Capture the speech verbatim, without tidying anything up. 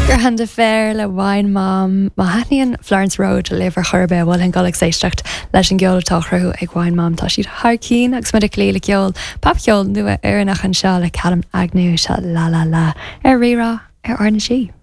Gur handa fér le bhain mam má haithníonn Florence Road le bhar churbe bhfuil an galag séistecht leis an geol táthraú ag bhain mam tá siad thcín agus mu lé le ceol papceol nua ar nach an seo le Callum Agnew se la la la ar rirá ar orna sí.